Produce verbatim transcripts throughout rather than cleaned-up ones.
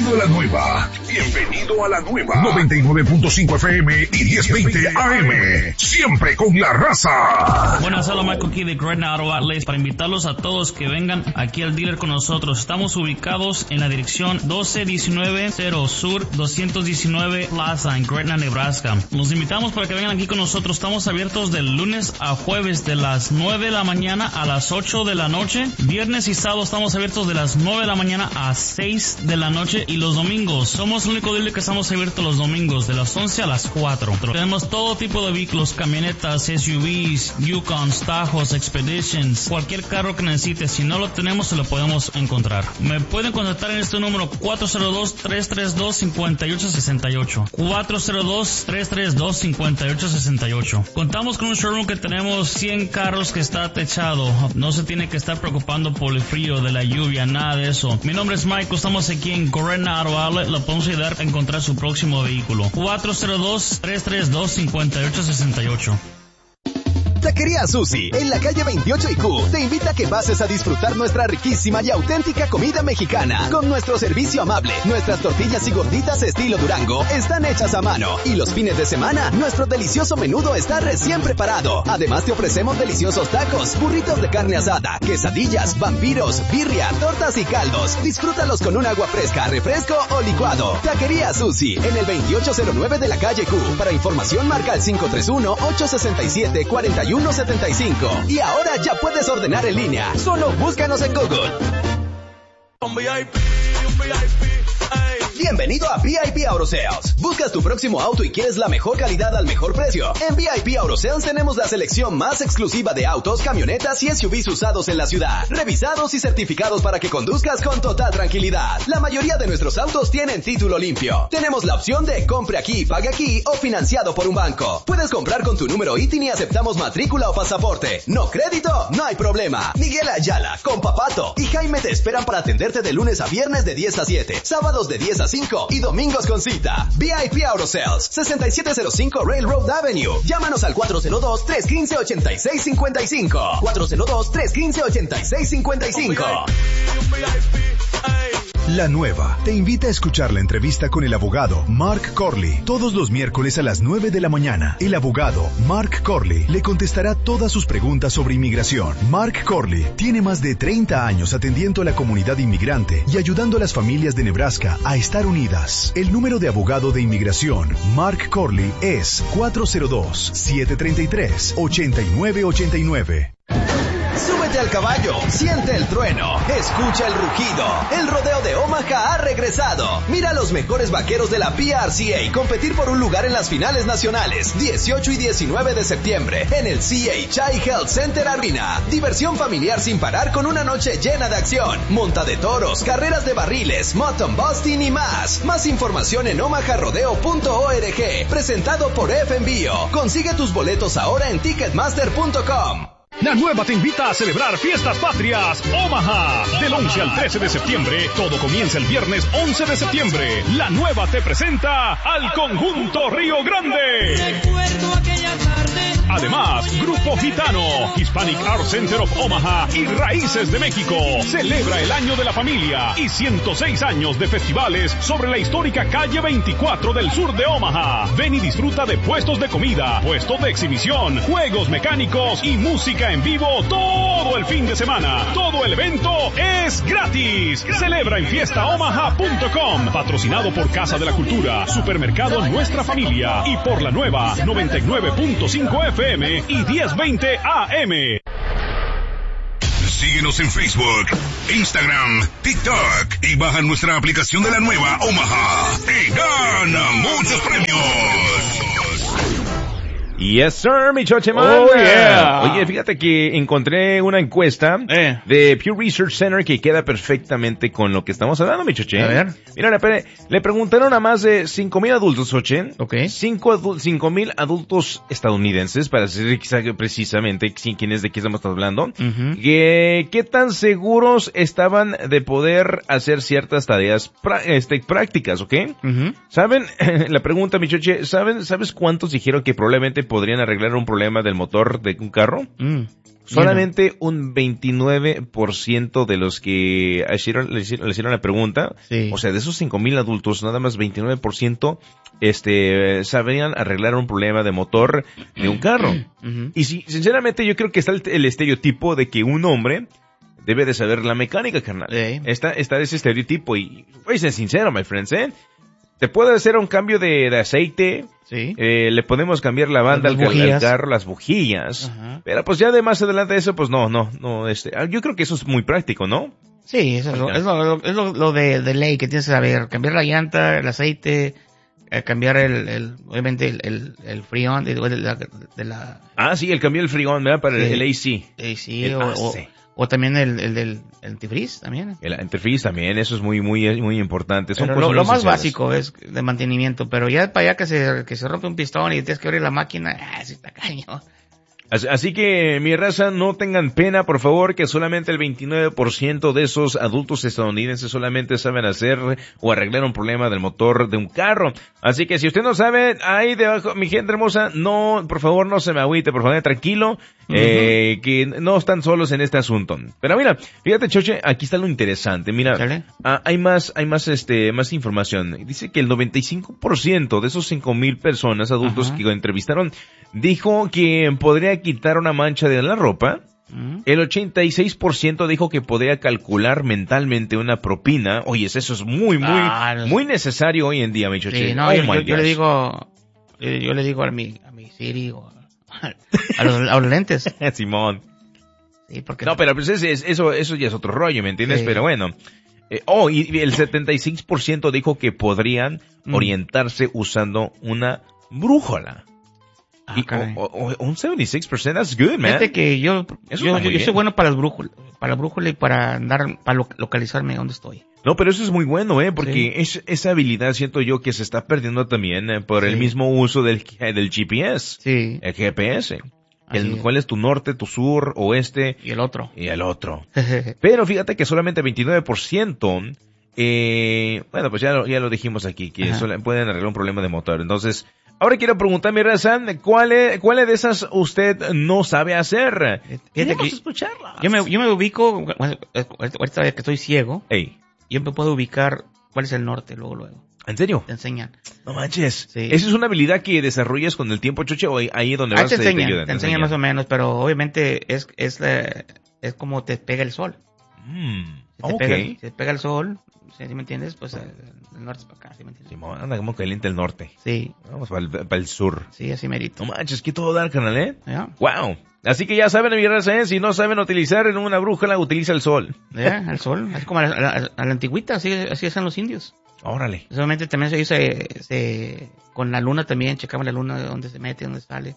Bienvenido a la nueva. Bienvenido a la nueva. noventa y nueve punto cinco F M y diez veinte A M. Siempre con la raza. Buenas, hola, Michael aquí de Gretna Auto Outlets para invitarlos a todos que vengan aquí al dealer con nosotros. Estamos ubicados en la dirección doce diecinueve cero Sur doscientos diecinueve Plaza en Gretna, Nebraska. Los invitamos para que vengan aquí con nosotros. Estamos abiertos del lunes a jueves de las nueve de la mañana a las ocho de la noche. Viernes y sábado estamos abiertos de las nueve de la mañana a seis de la noche. Y los domingos, somos el único dealer que estamos abiertos los domingos de las once a las cuatro. Tenemos todo tipo de vehículos, camionetas, S U Vs, Yukons, Tajos, Expeditions, cualquier carro que necesites. Si no lo tenemos, se lo podemos encontrar. Me pueden contactar en este número cuatro cero dos, tres tres dos, cinco ocho seis ocho. cuatro cero dos, tres tres dos, cinco ocho seis ocho. Contamos con un showroom que tenemos cien carros que está techado. No se tiene que estar preocupando por el frío, de la lluvia, nada de eso. Mi nombre es Michael, estamos aquí en Gretna Auto Outlet. Lo podemos ayudar a encontrar su próximo vehículo. cuatro cero dos, tres tres dos, cinco ocho seis ocho. Taquería Susi, en la calle veintiocho y Q, te invita a que pases a disfrutar nuestra riquísima y auténtica comida mexicana. Con nuestro servicio amable, nuestras tortillas y gorditas estilo Durango están hechas a mano. Y los fines de semana, nuestro delicioso menudo está recién preparado. Además te ofrecemos deliciosos tacos, burritos de carne asada, quesadillas, vampiros, birria, tortas y caldos. Disfrútalos con un agua fresca, refresco o licuado. Taquería Susi, en el veintiocho cero nueve de la calle Q. Para información marca al cinco tres uno, ocho seis siete, cuatro uno siete cinco. Y ahora ya puedes ordenar en línea. Solo búscanos en Google. Bienvenido a V I P Auto Sales. ¿Buscas tu próximo auto y quieres la mejor calidad al mejor precio? En V I P Auto Sales tenemos la selección más exclusiva de autos, camionetas y S U Vs usados en la ciudad, revisados y certificados para que conduzcas con total tranquilidad. La mayoría de nuestros autos tienen título limpio. Tenemos la opción de compre aquí, pague aquí o financiado por un banco. Puedes comprar con tu número I T I N y aceptamos matrícula o pasaporte. ¿No crédito? No hay problema. Miguel Ayala, Compa Pato y Jaime te esperan para atenderte de lunes a viernes de diez a siete, sábados de diez a cinco y domingos con cita. V I P Auto Sales, sesenta y siete cero cinco Railroad Avenue. Llámanos al cuatro cero dos, tres uno cinco, ocho seis cinco cinco. cuatro cero dos, tres uno cinco, ocho seis cinco cinco. La Nueva te invita a escuchar la entrevista con el abogado Mark Corley todos los miércoles a las nueve de la mañana. El abogado Mark Corley le contestará todas sus preguntas sobre inmigración. Mark Corley tiene más de treinta años atendiendo a la comunidad inmigrante y ayudando a las familias de Nebraska a estar unidas. El número de abogado de inmigración Mark Corley es cuatro cero dos, siete tres tres, ocho nueve ocho nueve. Súbete al caballo, siente el trueno, escucha el rugido. El rodeo de Omaha ha regresado. Mira a los mejores vaqueros de la P R C A competir por un lugar en las finales nacionales, dieciocho y diecinueve de septiembre, en el C H I Health Center Arena. Diversión familiar sin parar con una noche llena de acción, monta de toros, carreras de barriles, mutton busting y más. Más información en omaha rodeo punto org. Presentado por F M B O. Consigue tus boletos ahora en ticketmaster punto com. La Nueva te invita a celebrar Fiestas Patrias Omaha. Del once al trece de septiembre, todo comienza el viernes once de septiembre. La Nueva te presenta al conjunto Río Grande. Recuerdo aquella tarde. Además, Grupo Gitano, Hispanic Art Center of Omaha y Raíces de México. Celebra el año de la familia y ciento seis años de festivales sobre la histórica calle veinticuatro del sur de Omaha. Ven y disfruta de puestos de comida, puestos de exhibición, juegos mecánicos y música en vivo todo el fin de semana. Todo el evento es gratis. Celebra en fiesta omaha punto com. Patrocinado por Casa de la Cultura, Supermercado Nuestra Familia y por La Nueva noventa y nueve punto cinco F M y diez veinte A M. Síguenos en Facebook, Instagram, TikTok y baja nuestra aplicación de La Nueva Omaha y gana muchos premios. Yes, sir, mi chocheman. Oh, yeah. Oye, fíjate que encontré una encuesta eh. de Pew Research Center que queda perfectamente con lo que estamos hablando, mi choche. A ver. Mira, le, le preguntaron a más de cinco mil adultos, choche. Ok. cinco mil adultos estadounidenses, para decir precisamente quién es de qué estamos hablando. Uh-huh. Que, ¿Qué tan seguros estaban de poder hacer ciertas tareas pra, este, prácticas, ok? Uh-huh. ¿Saben? La pregunta, mi choche, ¿saben, ¿sabes cuántos dijeron que probablemente podrían arreglar un problema del motor de un carro? Mm. Solamente un veintinueve por ciento de los que hicieron, le, hicieron, le hicieron la pregunta, sí. o sea, de esos cinco mil adultos, nada más veintinueve por ciento este, sabrían arreglar un problema de motor de un carro. Uh-huh. Y si, sinceramente yo creo que está el, el estereotipo de que un hombre debe de saber la mecánica, carnal. Sí. Está, está ese estereotipo y, voy a ser sincero, my friends, ¿eh? Te puede hacer un cambio de, de aceite, sí. eh, le podemos cambiar la banda al, al carro, las bujías, uh-huh. pero pues ya de más adelante eso, pues no, no, no, este, yo creo que eso es muy práctico, ¿no? Sí, eso es lo, es lo, es lo, lo de, de ley que tienes que saber, cambiar la llanta, el aceite, eh, cambiar el, el, obviamente el, el, el freon de, de, la, de la... Ah, sí, el cambiar el freon, ¿verdad? Para sí. el A C. A C, el o, A C. o, o también el, el del el antifreeze también. El antifreeze también, eso es muy, muy, muy importante. Son pero cosas lo, lo más esenciales. básico es de mantenimiento, pero ya para allá que se, que se rompe un pistón y tienes que abrir la máquina, ah, sí está cañón. Así que, mi raza, no tengan pena, por favor, que solamente el veintinueve por ciento de esos adultos estadounidenses solamente saben hacer o arreglar un problema del motor de un carro. Así que si usted no sabe, ahí debajo, mi gente hermosa, no, por favor, no se me agüite, por favor, tranquilo, uh-huh. eh, que no están solos en este asunto. Pero mira, fíjate, Choche, aquí está lo interesante. Mira, ah, hay más, hay más, este, más información. Dice que el noventa y cinco por ciento de esos cinco mil personas adultos uh-huh. que lo entrevistaron dijo que podría quitar una mancha de la ropa. ¿Mm? El ochenta y seis por ciento dijo que podía calcular mentalmente una propina. Oye, eso es muy, muy, ah, muy necesario hoy en día, mi choche. Sí, no, oh, yo, yo, yo le digo, yo le digo a mi, a mi Siri o a, a, los, a los lentes. Simón. Sí, porque no, pero pues es, es, eso, eso ya es otro rollo, ¿me entiendes? Sí. Pero bueno. Eh, oh, y el setenta y seis por ciento dijo que podrían mm. orientarse usando una brújula. Ah, y, o, o, un setenta y seis por ciento, that's good, man. Fíjate que yo, yo, yo, yo soy bueno para las brújulas, para la brújula y para andar, para lo, localizarme dónde estoy. No, pero eso es muy bueno, eh, porque sí. es, esa habilidad siento yo que se está perdiendo también eh, por sí. el mismo uso del, del G P S. Sí. El G P S. El, ¿Cuál es tu norte, tu sur, oeste? Y el otro. Y el otro. Pero fíjate que solamente veintinueve por ciento, eh, bueno, pues ya lo, ya lo dijimos aquí, que solo, pueden arreglar un problema de motor. Entonces, ahora quiero preguntar, mi raza, ¿cuáles cuál de esas usted no sabe hacer? Queremos escucharla. Yo me, yo me ubico, ahorita que estoy ciego, Ey. yo me puedo ubicar cuál es el norte luego, luego. ¿En serio? Te enseñan. No manches. Sí. ¿Esa es una habilidad que desarrollas con el tiempo, Choche, o ahí donde ah, vas te enseñan, te ayudan? Te, te enseñan más o menos, pero obviamente es, es, la, es como te pega el sol. Mm, si te, okay. pega, si te pega el sol, ¿sí me entiendes? Pues el, el norte es para acá, ¿sí me entiendes? Sí, anda como caliente el norte. Sí. Vamos para el, para el sur. Sí, así merito. No manches, que todo dar, carnal, ¿eh? Yeah. Wow. Así que ya saben, mi raza, ¿eh? Si no saben utilizar en una brújula, utiliza el sol. Ya, yeah, el sol. Es como a la, a la, a la antigüita, así, así hacen los indios. Órale. Solamente también se dice, se, con la luna también, checaban la luna de dónde se mete, dónde sale.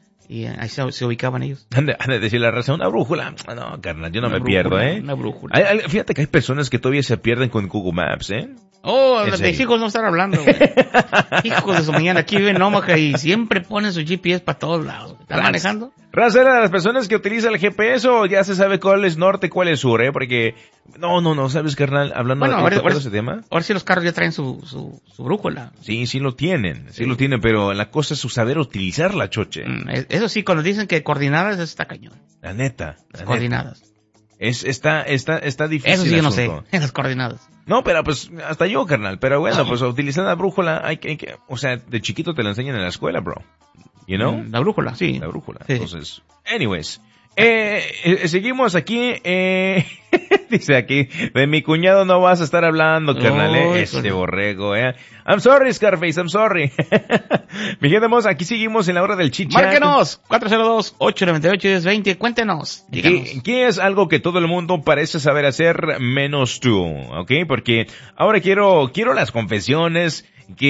Y ahí se, se ubicaban ellos. Han de, han de decir la razón, una brújula. No, carnal, yo no una me brújula, pierdo, ¿eh? Una brújula. Hay, hay, fíjate que hay personas que todavía se pierden con Google Maps, ¿eh? Oh, los de hijos no están hablando, güey. Hijos de su mañana, aquí viven en Omaha y siempre ponen su G P S para todos lados. ¿Están Raz, manejando? Raza, era de las personas que utilizan el G P S o ya se sabe cuál es norte, cuál es sur, ¿eh? Porque, no, no, no, ¿sabes, carnal? Hablando bueno, de ahora, todo ahora, ese tema. Ahora sí los carros ya traen su, su, su brújula. Sí, sí lo tienen, sí, sí lo tienen, pero la cosa es su saber utilizarla, Choche. Mm, eso sí, cuando dicen que coordinadas, eso está cañón. La neta. Las la coordinadas. Neta. Es, está, está, está difícil. Eso sí yo no sé, asunto. en las coordinadas. No, pero pues, hasta yo, carnal. Pero bueno, pues utilizar la brújula, hay que, hay que, o sea, de chiquito te la enseñan en la escuela, bro. You know? La brújula, sí. La brújula. Sí. Entonces, anyways. Eh, eh, seguimos aquí, eh, dice aquí, de mi cuñado no vas a estar hablando, carnal, eh, oh, este con... borrego, eh. I'm sorry, Scarface, I'm sorry. Mi gente hermosa, aquí seguimos en la hora del chit-chat. Márquenos, cuatro cero dos, ocho nueve ocho, uno cero dos cero, cuéntenos, díganos. ¿Qué, ¿Qué es algo que todo el mundo parece saber hacer menos tú? ¿Ok? Porque ahora quiero, quiero las confesiones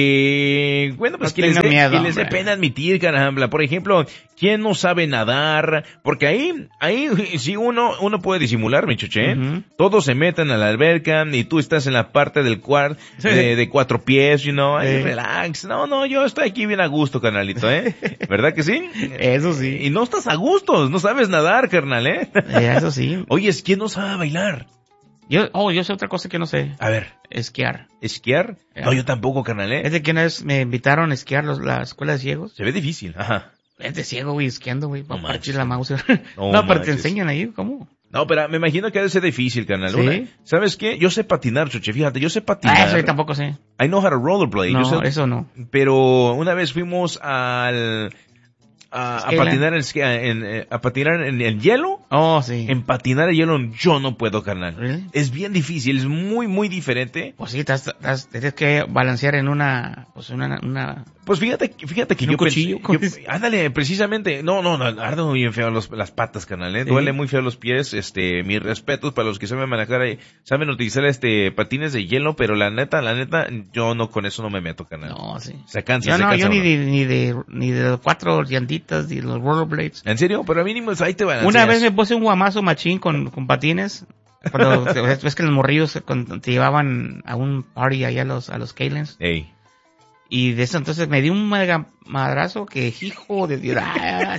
que, bueno, pues no que, les dé, miedo, que les dé pena admitir, caramba. Por ejemplo, ¿quién no sabe nadar? Porque ahí, ahí, si uno, uno puede disimular, mi choche, uh-huh. Todos se meten a la alberca y tú estás en la parte del cuarto sí. de, de cuatro pies, you know, ahí sí. Relax. No, no, yo estoy aquí bien a gusto, carnalito, ¿eh? ¿Verdad que sí? Eso sí. Y no estás a gusto, no sabes nadar, carnal, ¿eh? Eso sí. Oye, ¿quién no sabe bailar? Yo, oh, yo sé otra cosa que no sé. A ver. Esquiar. ¿Esquiar? Yeah. No, yo tampoco, carnal, ¿eh? Es de que una vez me invitaron a esquiar los, la escuela de ciegos. Se ve difícil, ajá. Es de ciego, güey, esquiando, güey, para No partir manches. la mouse. No No, pero te manches. enseñan ahí, ¿cómo? No, pero me imagino que debe ser difícil, carnal. ¿Sí? Una- ¿Sabes qué? Yo sé patinar, Chuche, fíjate, yo sé patinar. Ah, eso yo tampoco sé. I know how to rollerblade. No, yo sé, eso no. Pero una vez fuimos al... A, a Esquela. patinar, en, esqui- en, eh, a patinar en el hielo. Oh, sí. En patinar el hielo yo no puedo, carnal. Really? Es bien difícil, es muy, muy diferente. Pues sí, estás, estás, tienes que balancear en una, pues una, una, Pues fíjate, fíjate que ¿En yo un cuchillo? pensé- ¿Cómo yo- es? ándale, precisamente, no, no, no, arden muy bien feo los, las patas, carnal, eh. ¿Sí? Duele muy feo los pies, este, mis respetos para los que saben manejar, eh, saben utilizar este, patines de hielo, pero la neta, la neta, yo no, con eso no me meto, carnal. no, sí. Se cansa, Yo se no, cansa yo ni uno. de, ni de, ni de cuatro llantitas, ni de los rollerblades. ¿En serio? Pero mínimo ahí te van. Una vez me puse un guamazo machín con, con patines. Cuando, ves que los morrillos cuando te llevaban a un party allá a los, a los Kalens. Ey. Y de eso entonces me di un mega madrazo que hijo de Dios. Ah,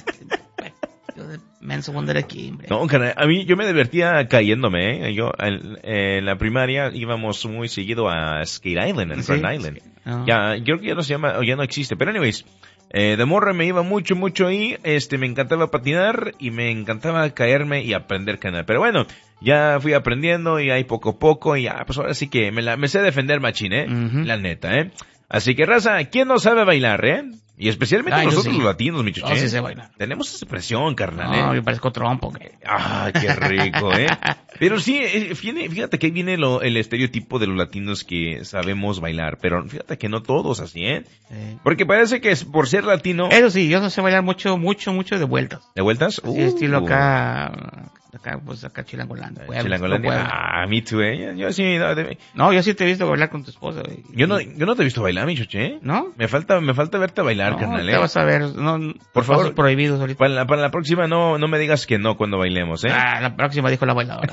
yo de menso wonder aquí, hombre. No, carnal, a mí, yo me divertía cayéndome, eh. Yo, en, en la primaria íbamos muy seguido a Skate Island, en Sí. Fern Island. Ah. Ya, yo creo que ya no se llama, o ya no existe, pero anyways, eh, de morra me iba mucho, mucho ahí, este, me encantaba patinar y me encantaba caerme y aprender, canal. Pero bueno, ya fui aprendiendo y ahí poco a poco y ya, pues ahora sí que me la, me sé defender machín, eh, Ujú. la neta, eh. Así que raza, ¿quién no sabe bailar, eh? Y especialmente Ay, yo nosotros sí. los latinos, mi No, chuché. sí sé bailar. Tenemos esa expresión, carnal, No, eh. yo parezco trompo. Que... Ah, qué rico, ¿eh? Pero sí, eh, viene- fíjate que ahí viene lo, el estereotipo de los latinos que sabemos bailar, pero fíjate que no todos así, ¿eh? Eh. Porque parece que es por ser latino... Eso sí, yo no sé bailar mucho, mucho, mucho de vueltas. ¿De vueltas? Así estilo acá, acá, pues acá chilangolando. Uh, pueblos, Chilangolandia. pueblos. Ah, me too, ¿eh? Yo sí, no, de- No, yo sí te he visto bailar con tu esposa. güey. yo no, yo no te he visto bailar, mi chuché. ¿No? Me falta, me falta verte bailar, No, carnal, te ¿eh? vas a ver, no, Por favor. pasos prohibidos ahorita. Para la, para la próxima no, no me digas que no cuando bailemos, ¿eh? Ah, la próxima dijo la bailadora.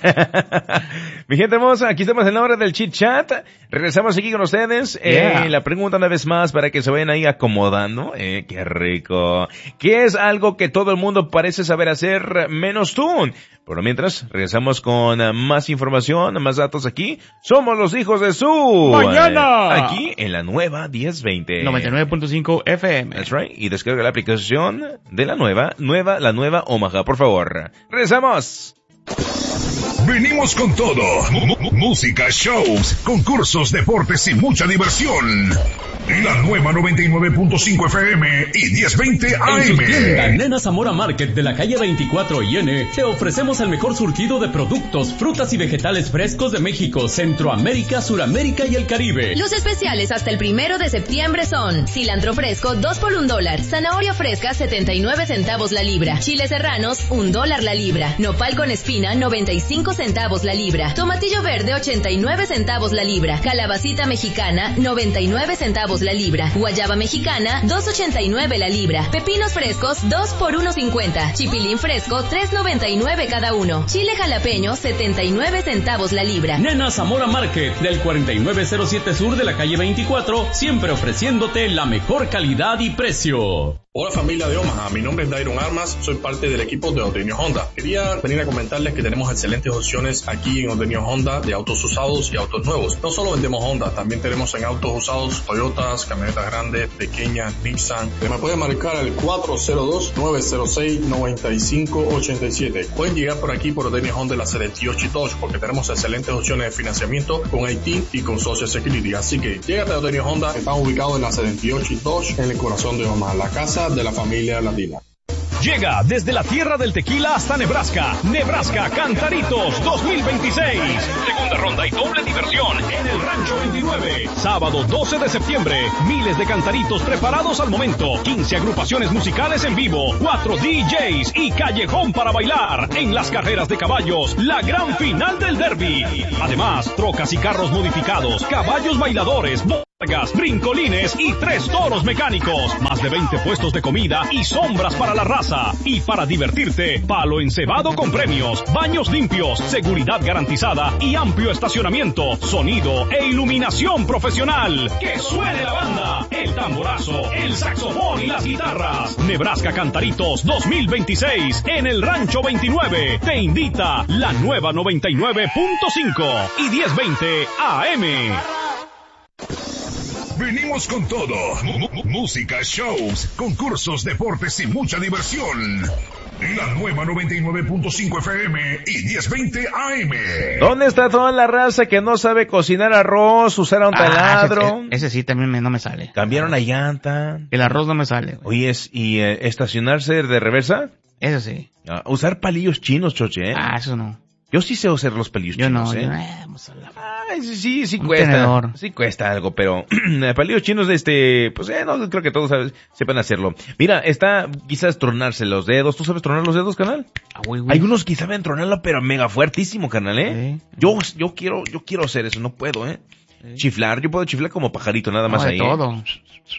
Mi gente hermosa, aquí estamos en la hora del chit chat. Regresamos aquí con ustedes. Yeah. Eh, la pregunta una vez más para que se vayan ahí acomodando. Eh, qué rico. ¿Qué es algo que todo el mundo parece saber hacer menos tú? Pero mientras, regresamos con uh, más información, más datos aquí. Somos los hijos de su... ¡Mañana! eh, aquí en la nueva diez veinte. noventa y nueve punto cinco F M. That's right. Y descarga la aplicación de la nueva, nueva, la nueva Omaha, por favor. Regresamos. Venimos con todo. Mu- mu- música, shows, concursos, deportes y mucha diversión. La nueva noventa y nueve punto cinco F M y diez veinte En su tienda A M. Nena Zamora Market de la calle veinticuatro y N te ofrecemos el mejor surtido de productos, frutas y vegetales frescos de México, Centroamérica, Suramérica y el Caribe. Los especiales hasta el primero de septiembre son cilantro fresco dos por un dólar, zanahoria fresca setenta y nueve centavos la libra, chiles serranos un dólar la libra, nopal con espina noventa y cinco centavos la libra, tomatillo verde ochenta y nueve centavos la libra, calabacita mexicana noventa y nueve centavos la libra, guayaba mexicana dos ochenta y nueve la libra, pepinos frescos dos por uno cincuenta, chipilín fresco tres noventa y nueve cada uno, chile jalapeño setenta y nueve centavos la libra. Nena Zamora Market del cuarenta y nueve cero siete Sur de la calle veinticuatro, siempre ofreciéndote la mejor calidad y precio. Hola familia de Omaha, mi nombre es Dairon Armas, soy parte del equipo de Odenio Honda. Quería venir a comentarles que tenemos excelentes opciones aquí en Odenio Honda de autos usados y autos nuevos. No solo vendemos Honda, también tenemos en autos usados Toyotas, camionetas grandes, pequeñas, Nissan. Me pueden marcar al cuatro cero dos, nueve cero seis, nueve cinco ocho siete. Pueden llegar por aquí por Odenio Honda la setenta y ocho y Dodge porque tenemos excelentes opciones de financiamiento con I T y con Social Security. Así que llégate a Odenio Honda, estamos ubicados en la setenta y ocho y Dodge en el corazón de Omaha, la casa de la familia latina. Llega desde la tierra del tequila hasta Nebraska. Nebraska Cantaritos dos mil veintiséis. Segunda ronda y doble diversión en el Rancho veintinueve. Sábado doce de septiembre. Miles de cantaritos preparados al momento. quince agrupaciones musicales en vivo. cuatro D Js y callejón para bailar. En las carreras de caballos, la gran final del derby. Además, trocas y carros modificados, caballos bailadores, botargas, brincolines y tres toros mecánicos. Más de veinte puestos de comida y sombras para la raza. Y para divertirte, palo encebado con premios, baños limpios, seguridad garantizada y amplio estacionamiento, sonido e iluminación profesional. ¡Que suene la banda! El tamborazo, el saxofón y las guitarras. Nebraska Cantaritos dos mil veintiséis en el Rancho veintinueve. Te invita la nueva noventa y nueve punto cinco y diez veinte A M. Venimos con todo. M- m- música, shows, concursos, deportes y mucha diversión. La nueva noventa y nueve punto cinco F M y diez veinte A M. ¿Dónde está toda la raza que no sabe cocinar arroz, usar un taladro? Ah, ese, ese sí también me, no me sale. Cambiaron la llanta. El arroz no me sale, güey. Oye, es- ¿y eh, estacionarse de reversa? Eso sí. Ah, usar palillos chinos, choche, ¿eh? Ah, eso no. Yo sí sé usar los palillos Yo chinos, no. ¿eh? Yo, eh, vamos a la... Ay, sí, sí, sí Un cuesta. tenedor. Sí cuesta algo, pero palillos chinos, este, pues eh, no creo que todos saben- sepan hacerlo. Mira, está quizás tronarse los dedos. ¿Tú sabes tronar los dedos, canal? Ah, güey, güey. Hay unos que saben tronarlo, pero mega fuertísimo, canal, ¿eh? Sí. Yo, yo quiero, yo quiero hacer eso, no puedo, ¿eh? Sí. Chiflar, yo puedo chiflar como pajarito, nada más No, de ahí. todo. ¿eh?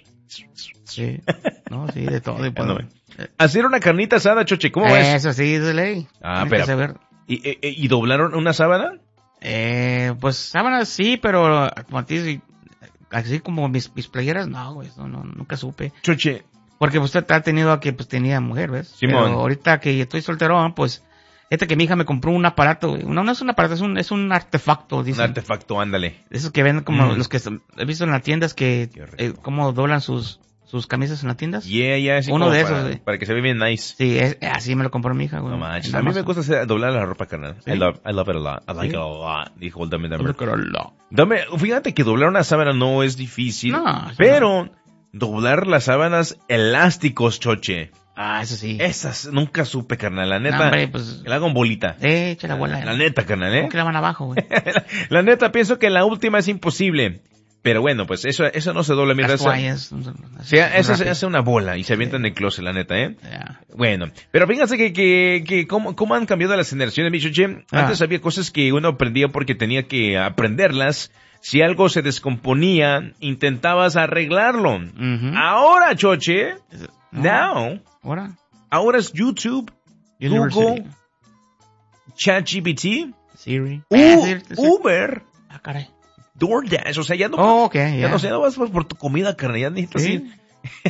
Sí. No, sí, de todo. Y Bueno, puedo- hacer una carnita asada, choche, ¿cómo ves? Eso sí, de ley. Ah, Tienes que pero- saber. ¿Y, y, y doblaron una sábana? Eh, pues sábanas sí, pero como a ti, sí, así como mis, mis playeras, no, güey, no, no, nunca supe. Choche, Porque usted ha tenido a que pues tenía mujer, ¿ves? Simón. Pero ahorita que estoy solterón, pues, este que mi hija me compró un aparato, güey. No, no es un aparato, es un, es un artefacto, un dicen. artefacto, ándale. Esos que ven como Mm. los que he visto en las tiendas que, Qué rico. eh, cómo doblan sus, sus camisas en las tiendas. Yeah, yeah, así Uno como de para, esos, güey. para que se vea bien nice. Sí, es, así me lo compró mi hija, güey. No manches, En a mí me Amazon. gusta hacer, doblar la ropa, carnal. ¿Sí? I love, I love it a lot. I like ¿Sí? it a lot. Dijo el Dame Dame. Doble corolla. Dame, fíjate que doblar una sábana no es difícil. No, eso pero doblar las sábanas elásticos, choche. Ah, eso sí. Esas nunca supe, carnal. La neta, No, hombre, pues, que la hagan bolita. eh, echa la bola. La neta, carnal, ¿eh? ¿Cómo que la van abajo, güey? la, la neta, pienso que la última es imposible. Pero bueno, pues eso, eso no se dobla. Mira, Las eso, toallas. o sea, eso se hace una bola y se avienta en el closet, la neta, ¿eh? Ya. Bueno, pero fíjense que, que, que cómo, cómo han cambiado las generaciones, mi choche. Ah. Antes había cosas que uno aprendía porque tenía que aprenderlas. Si algo se descomponía, intentabas arreglarlo. Ujú. Ahora, choche, No. now, Ahora. ahora es YouTube, University. Google, ChatGPT, Siri. U- Ah, sí, sí. Uber, Ah, caray. DoorDash. O sea, ya no, Oh, ok, ya ya. no, sé, no vas por, por tu comida, carnal. Ya necesitas Sí. ir.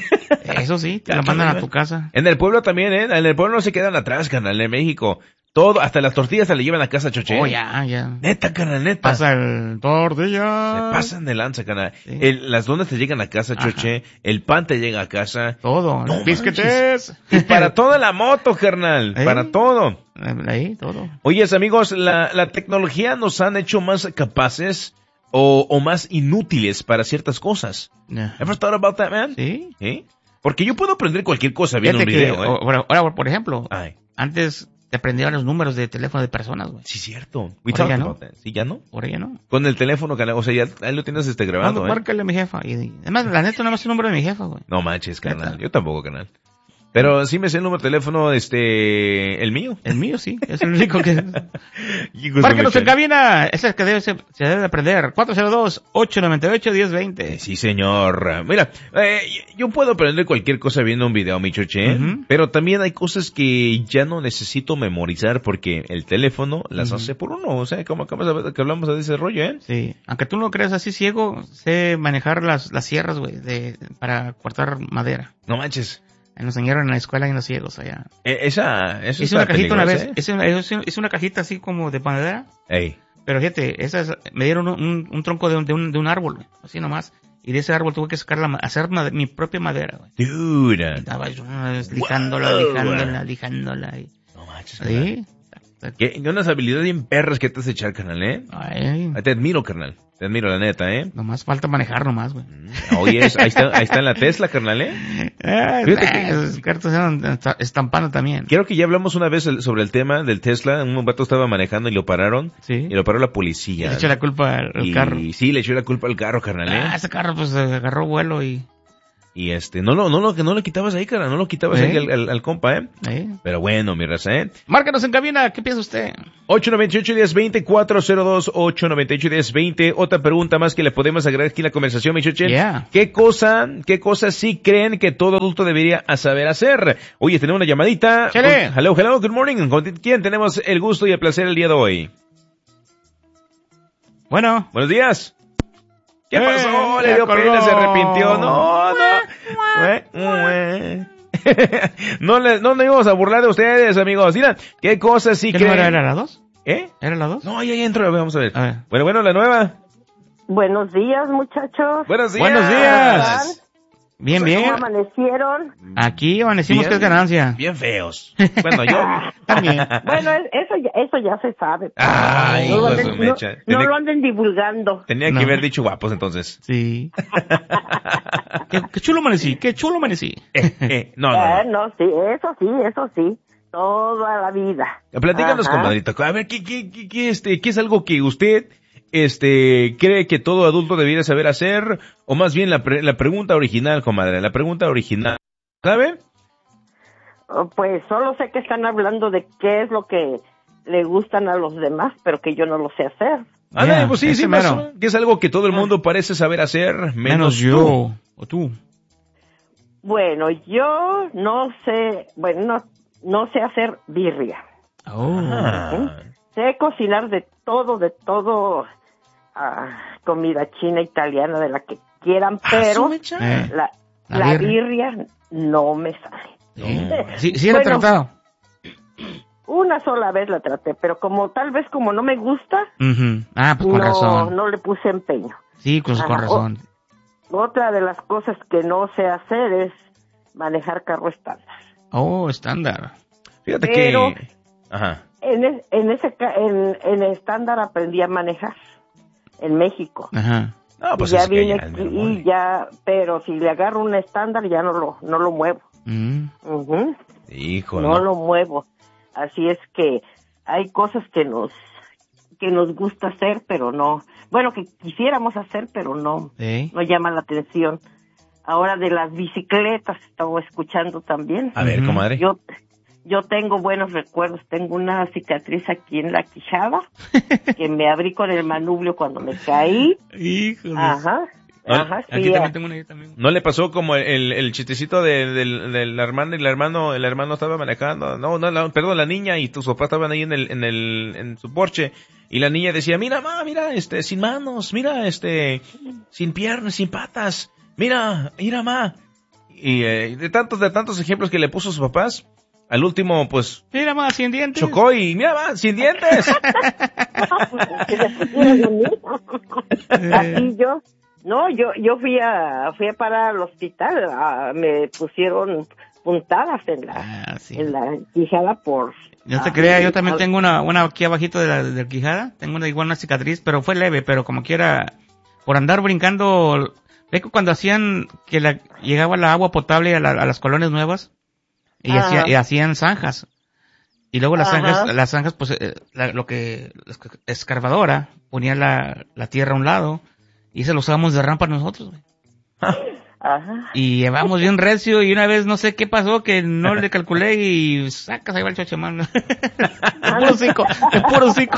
Eso sí, te Ya, la mandan carnal. a tu casa. En el pueblo también, ¿eh? En el pueblo no se quedan atrás, carnal, en México. Todo, hasta las tortillas se le llevan a casa, choche. Oh, ya, ya. Neta, carnal, neta. Pasa el tortilla. Se pasan de lanza, carnal. Sí. El- las donas te llegan a casa, Ajá. choche. El pan te llega a casa. Todo. No Biscuites. Y para toda la moto, carnal. ¿Eh? Para todo. Ahí, todo. Oyes, amigos, la, la tecnología nos han hecho más capaces o, o más inútiles para ciertas cosas. Ya. Ever thought about that, man? Sí. ¿Eh? Porque yo puedo aprender cualquier cosa viendo un Fíjate que, video, ¿eh? o- ahora, ahora, por ejemplo, Ay, antes te aprendían los números de teléfono de personas, güey. sí, cierto. We Ahora talked ya no. about that. ¿Sí, ya no? Ahora ya no. Con el teléfono, canal. O sea, ya ahí lo tienes este grabado, Mando, ¿eh? márcale a mi jefa. Y, y- además, la neta, nada más el número de mi jefa, güey. No manches, canal. Neta. Yo tampoco, canal. Pero sí me sé el número de teléfono, este, el mío. El mío sí, es el único que... Hijos de Márquenos en mucha- cabina, ese es el que debe, se, se debe de aprender. cuatro cero dos, ocho nueve ocho, uno cero dos cero. Sí, señor. Mira, eh, yo puedo aprender cualquier cosa viendo un video, mi choche, ¿eh? Ujú. Pero también hay cosas que ya no necesito memorizar porque el teléfono las Ujú. hace por uno. O sea, como acabamos de- que hablamos de ese rollo, ¿eh? Sí, aunque tú no lo creas así ciego, sé manejar las, las sierras, güey, de, para cortar madera. No manches. Nos enseñaron en la escuela y los ciegos allá. Eh, esa, eso Hice está una cajita una vez, peligrosa, ¿eh? hice una, hice- hice una cajita así como de madera, Ey. pero fíjate, esas, me dieron un, un, un tronco de un, de, un, de un árbol, güey, así nomás, y de ese árbol tuve que sacar la, ma- hacer made- mi propia madera, güey. Dude. Estaba yo eh, lijándola, Wow. lijándola, lijándola, y, No manches, carnal. ¿sí? Que, unas habilidades bien perras que te has echar, carnal, ¿eh? Ay, Te admiro, carnal. Te admiro, la neta, ¿eh? nomás falta manejar nomás, güey. Oye, es- ahí está, ahí está en la Tesla, carnal, ¿eh? Ay, Fíjate nah, que- esos cartos eran esta- estampando también. Creo que ya hablamos una vez el- sobre el tema del Tesla. Un vato estaba manejando y lo pararon. Sí. Y lo paró la Y policía. le echó la culpa al, al y carro. sí, le echó la culpa al carro, carnal, ¿eh? Ah, ese carro pues agarró vuelo y... Y este, no lo, no lo, que no lo quitabas ahí, carnal. No lo quitabas ¿Eh? ahí al, al- al compa, ¿eh? ¿eh? Pero bueno, mi raza, ¿eh? Márcanos en cabina, ¿qué piensa usted? ocho nueve ocho, uno cero dos cero, cuatro cero dos, ocho nueve ocho, uno cero dos cero. Otra pregunta más que le podemos agregar aquí en la conversación, mi choche. Yeah. ¿Qué cosa, qué cosa sí creen que todo adulto debería saber hacer? Oye, tenemos una llamadita. Chale. Hello, hello, good morning. ¿Con quién tenemos el gusto y el placer el día de hoy? Bueno. Buenos días. ¿Qué Eh, pasó? Le ya dio colgó. pena, se arrepintió. No, no. Eh, eh. No le, no nos íbamos a burlar de ustedes, amigos. Mira, ¿qué cosas sí ¿Qué creen? número era la dos? ¿Eh? ¿Era la dos? No, ya, ya entro, vamos a ver. A ver. Bueno, bueno, la nueva. Buenos días, muchachos. Buenos días. Buenos días. Bien, bien. ¿Cómo amanecieron? Aquí amanecimos, que es ganancia. Bien feos. Bueno, yo también. Bueno, eso ya, eso ya se sabe. Ay, no, lo hijo de anden, su mecha. no, Tenía- no lo anden divulgando. Tenía No. que haber dicho guapos entonces. Sí. qué, qué chulo amanecí, qué chulo amanecí. Eh, eh, no, no, Eh, no. no, sí, eso sí, eso sí. Toda la vida. Platícanos, Ajá. comadrito. A ver, ¿qué, qué, qué, qué, este, ¿qué es algo que usted este, cree que todo adulto debería saber hacer? O más bien la, pre- la pregunta original, comadre, la pregunta original. ¿Sabe? Oh, Pues solo sé que están hablando de qué es lo que le gustan a los demás, pero que yo no lo sé hacer. Ándale, Yeah, pues sí, ese sí, mero. más, que es algo que todo el mundo parece saber hacer, menos, Menos tú. yo. O tú. Bueno, yo no sé, bueno, no, no sé hacer birria. Oh. Ah. Sé cocinar de todo, de todo, ah, comida china, italiana, de la que quieran, pero Eh, la, la la birria. birria no me sale. eh. Sí, sí, era Bueno, tratado. Una sola vez la traté, pero como tal vez como no me gusta, Ujú. Ah, pues con no, razón. no le puse empeño. Sí, pues con Ajá. razón. Otra de las cosas que no sé hacer es manejar carro estándar. Oh, estándar. Fíjate Pero- que... Ajá. En, es- en ese ca- en, en estándar aprendí a manejar en México. Ajá. No, pues y ya es que vine ya, aquí mi y amor. ya, pero si le agarro un estándar ya no lo no lo muevo. Mm. Ujú, Hijo, no no. lo muevo. Así es que hay cosas que nos que nos gusta hacer, pero no. Bueno, que quisiéramos hacer, pero no ¿Eh? no llama la atención. Ahora de las bicicletas estaba escuchando también. A ver, Ujú. comadre. Yo yo tengo buenos recuerdos. Tengo una cicatriz aquí en la quijada que me abrí con el manubrio cuando me caí. Híjole. Ajá. Ajá, Aquí sí, también ah, tengo una yo también. ¿No le pasó como el, el chistecito de, del, del hermano y el hermano, el hermano estaba manejando? No, no, la- perdón, la niña y tus papás estaban ahí en el, en el, en su porche y la niña decía, mira, ma, mira, este, sin manos, mira, este, sin piernas, sin patas, mira, mira, ma. Y eh, de tantos, de tantos ejemplos que le puso a sus papás, al último, pues, Mira más, sin dientes. chocó y, mira, ma, sin dientes. Así yo, no, yo yo fui a fui a parar al hospital, ah, me pusieron puntadas en la Ah, sí. en la quijada por. No te ah, creas, yo también ah, tengo una, una aquí abajito de la, de la quijada. Tengo una, igual una cicatriz, pero fue leve, pero como quiera, por andar brincando. ¿Ves que cuando hacían que la, llegaba la agua potable a, la- a las colonias nuevas? Y, Ajá. hacía- y hacían zanjas. Y luego las Ajá. zanjas, las zanjas, pues, eh, la- lo que, la esca- escarbadora, ponía la, la tierra a un lado, y se lo usábamos de rampa nosotros, güey. Ajá. Y llevamos bien recio, y una vez no sé qué pasó, que no le calculé, y sacas ahí va el chochemán. De puro cico, de puro cico.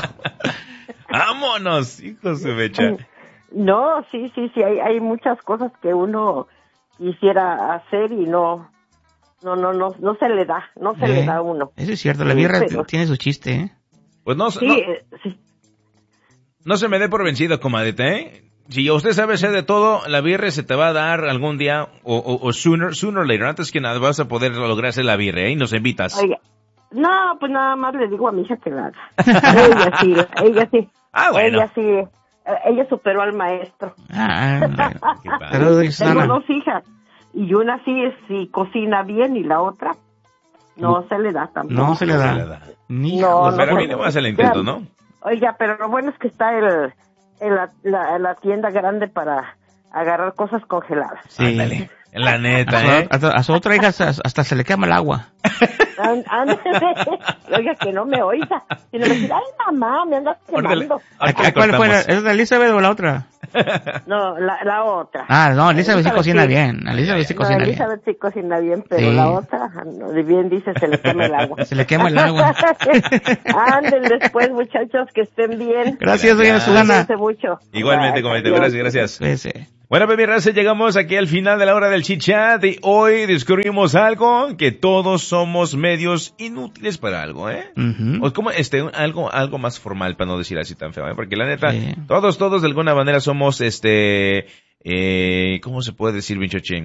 Vámonos, hijos de mecha. No, sí, sí, sí, hay hay muchas cosas que uno quisiera hacer y no no no no no se le da, no se Eh, le da a uno. Eso es cierto, la Sí, birra pero- tiene su chiste, ¿eh? Pues no, Sí, no, eh, sí. no se me dé por vencido, comadita, ¿eh? Si usted sabe hacer de todo, la birria se te va a dar algún día, o, o, o sooner, sooner or later, antes que nada vas a poder lograr hacer la birria, ¿eh? Y nos invitas. Oiga, no, pues nada más le digo a mi hija que la haga. Ella sí, ella sí. Ah, bueno. Ella sí, eh, ella superó al maestro. Ah, bueno. Qué padre. Saludos, Tengo Susana. dos hijas y una sí es sí cocina bien y la otra no se le da tampoco. No se le Se le da. da. Ni No, hijos. no. Pero mínimo hace el intento, ¿no? Oiga, pero lo bueno es que está el, el- la, la, la tienda grande para agarrar cosas congeladas. Sí. Ándale. La A neta, su, ¿eh? a, a su otra hija hasta, hasta se le quema el agua. An- ándale. Oiga, que no me oiga. Y le decir, ay, mamá, me andas Órale. quemando. ¿A, Aquí a cuál fue? La, cortamos. ¿Es la Elizabeth o la otra? No, la, la otra. Ah, no, Elizabeth sí cocina sí. bien. Elizabeth sí No, cocina bien. Elizabeth sí cocina bien, pero Sí. la otra, no, bien dice, se le quema el agua. Se le quema el agua. Anden después, muchachos, que estén bien. Gracias, doña Susana. Cuídense mucho. Igualmente, Bye, comadita, adiós. gracias, gracias. Cuídese. Bueno, baby raza, llegamos aquí al final de la hora del chit chat y hoy descubrimos algo, que todos somos medios inútiles para algo, ¿eh? Ujú. O como este, un- algo, algo más formal para no decir así tan feo, ¿eh? Porque la neta, Sí. todos, todos de alguna manera somos, este, eh, ¿cómo se puede decir, bichochín?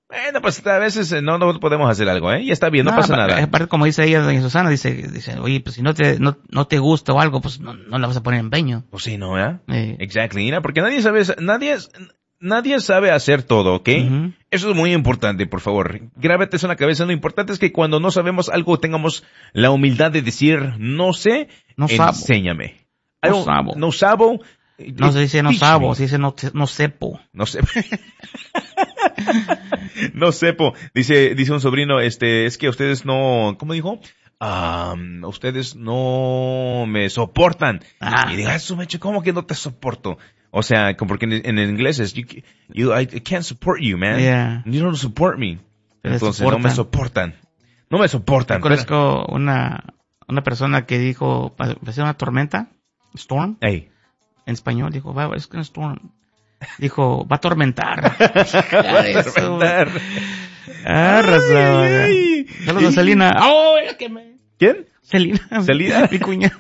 Bueno, pues a veces no, no podemos hacer algo, ¿eh? Ya está bien, no, no pasa nada. Aparte, como dice ella, doña Susana, dice, dice, oye, pues si no te, no, no te gusta o algo, pues no, no la vas a poner empeño. Pues sí, ¿no, eh? Sí. Exactly, mira, porque nadie sabe, nadie, nadie sabe hacer todo, ¿ok? Uh-huh. Eso es muy importante, por favor. Grábate eso en la cabeza. Lo importante es que cuando no sabemos algo tengamos la humildad de decir, no sé, no enséñame. No sabo. No sabo. No se dice no sabo, se dice no, no sepo. No sepo. No sepo. Dice, dice un sobrino, este, es que ustedes no, ¿cómo dijo? Um, ustedes no me soportan. Ah. Y diga, eso, meche, ¿cómo que no te soporto? O sea, porque en, en inglés es, you, you, I can't support you, man. Yeah. You don't support me. Entonces, no me soportan. No me soportan. Yo conozco una, una persona que dijo, va a ser una tormenta, storm. Hey. En español, dijo, va, es que un storm. Dijo, va a atormentar. Va a atormentar. Ah, razón. Saludos a Celina. Oh, que me... ¿Quién? Celina. Celina. Mi cuña.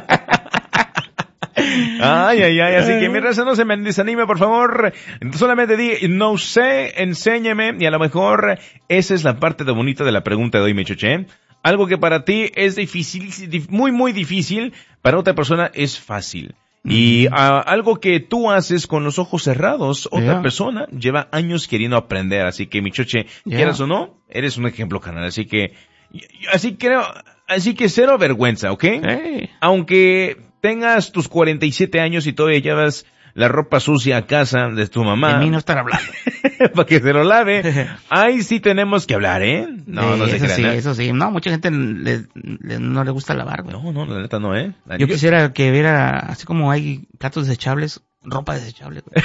Ay, ay, ay, así que mi raza no se me desanime, por favor. Solamente di, no sé, enséñeme, y a lo mejor esa es la parte de bonita de la pregunta de hoy, mi choche. Algo que para ti es difícil, muy, muy difícil, para otra persona es fácil. Y uh, algo que tú haces con los ojos cerrados, otra yeah. persona lleva años queriendo aprender. Así que, mi choche, yeah. quieras o no, eres un ejemplo, canal. Así que, así creo, así que cero vergüenza, ¿ok? Hey. Aunque tengas tus cuarenta y siete años y todavía llevas la ropa sucia a casa de tu mamá. De mí no estar hablando. Para que se lo lave. Ahí sí tenemos que hablar, ¿eh? No, sí, no se eso crean. sí, ¿eh? eso sí. No, mucha gente le, le, no le gusta lavar, güey. No, no, la neta no, ¿eh? Yo, Yo quisiera que viera, así como hay platos desechables, ropa desechable, güey.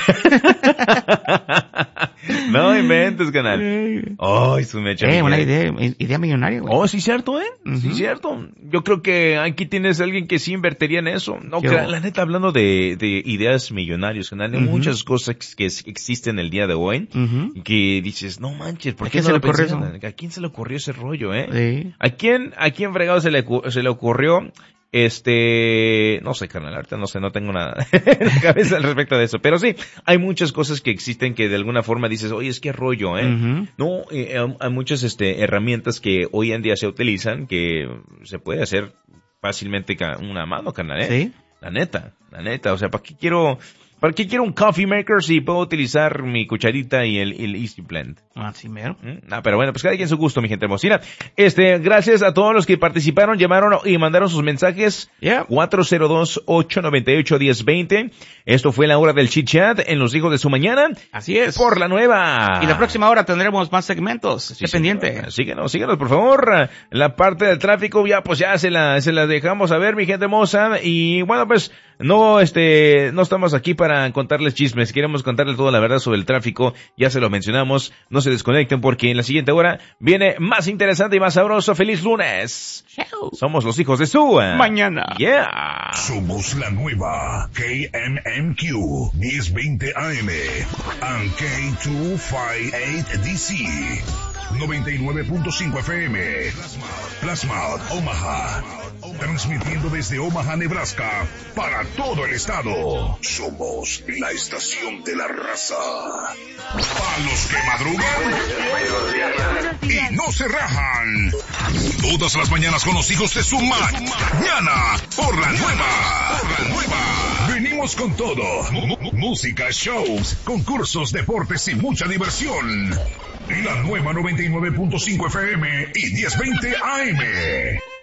No inventes, canal. Ay, oh, su mecha. Eh, una idea, idea millonaria, güey. Oh, sí, cierto, ¿eh? Uh-huh. Sí, cierto. Yo creo que aquí tienes a alguien que sí invertiría en eso. No, que, la neta, hablando de, de ideas millonarias, canal, hay uh-huh. muchas cosas que existen el día de hoy, uh-huh. que dices, no manches, ¿por qué no se le ocurrió eso? ¿A quién se le ocurrió ese rollo, eh? Sí. ¿A quién, a quién fregado se le, se le ocurrió? Este, no sé, carnal, ahorita no sé, no tengo nada en la cabeza al respecto de eso, pero sí, hay muchas cosas que existen que de alguna forma dices, oye, es que rollo, eh, uh-huh. no, eh, hay muchas, este, herramientas que hoy en día se utilizan que se puede hacer fácilmente una mano, carnal, eh, sí, la neta, la neta, o sea, ¿para qué quiero, para qué quiero un coffee maker si puedo utilizar mi cucharita y el, el Easy Blend? Ah, sí, mero. ¿Mm? Ah, pero bueno, pues cada quien su gusto, mi gente hermosina. Este, gracias a todos los que participaron, llamaron y mandaron sus mensajes. Yeah. cuatro cero dos, ocho nueve ocho, uno cero dos cero. Esto fue la hora del chit chat en los hijos de su mañana. Así es. Por la nueva. Y la próxima hora tendremos más segmentos. Esté sí, pendiente. Sí, síguenos, síguenos, por favor. La parte del tráfico, ya, pues ya se la, se la dejamos a ver, mi gente hermosa. Y bueno, pues, no, este, no estamos aquí para contarles chismes. Queremos contarles toda la verdad sobre el tráfico. Ya se lo mencionamos. No se desconecten porque en la siguiente hora viene más interesante y más sabroso. ¡Feliz lunes! Chau. Somos los hijos de su mañana. Yeah. Somos la nueva K M M Q diez veinte A M and K doscientos cincuenta y ocho D C noventa y nueve punto cinco F M Plasma Omaha, transmitiendo desde Omaha, Nebraska para todo el estado. Somos la estación de la raza. Para los que madrugan y no se rajan. Todas las mañanas con los hijos de su mañana por la nueva. Por la nueva. Venimos con todo. M- música, shows, concursos, deportes y mucha diversión. La nueva noventa y nueve punto cinco F M y diez veinte A M.